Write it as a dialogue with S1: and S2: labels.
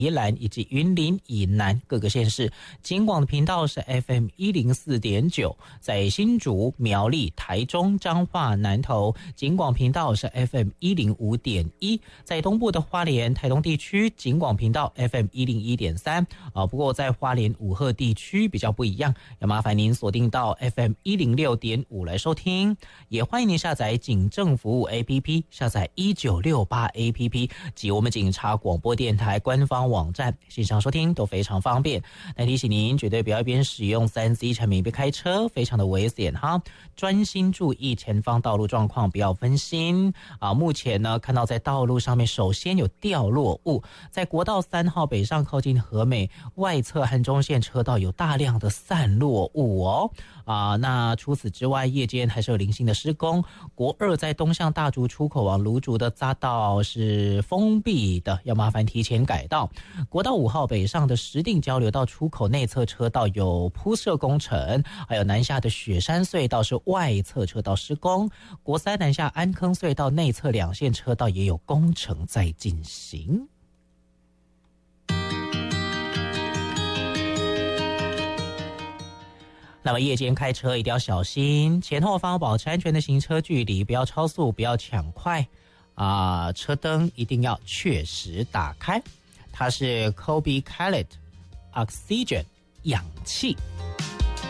S1: 宜兰以及云林以南各个县市，警广的频道是 FM104.9，在新竹、苗栗、台中、彰化、南投，警广频道是 FM105.1，在东部的花莲、台东地区，警广频道 FM101.3。不过在花莲五鹤地区比较不一样，要麻烦您锁定到 FM106.5来收听。也欢迎您下载警政服务 APP， 下载1968 APP 及我们警察广播电台官方网站，线上收听都非常方便。但提醒您，绝对不要一边使用 3C 产品一边开车，非常的危险哈！专心注意前方道路状况，不要分心目前呢，看到在道路上面首先有掉落物，在国道3号北上靠近和美外侧和中线车道有大量的散落物那除此之外，夜间还是有零星的施工。国2在东向大竹出口往芦竹的匝道是封闭的，要麻烦提前改道。国道5号北上的石碇交流道出口内侧车道有铺设工程，还有南下的雪山隧道是外侧车道施工。国3南下安坑隧道内侧2线车道也有工程在进行。那么夜间开车一定要小心，前后方保持安全的行车距离，不要超速，不要抢快车灯一定要确实打开。它是 Kobe Khaled Oxygen 氧气。